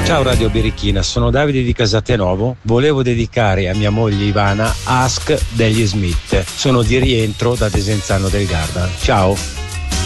Ciao Radio Birichina, sono Davide di Casatenovo. Volevo dedicare a mia moglie Ivana Ask degli Smith. Sono di rientro da Desenzano del Garda. Ciao.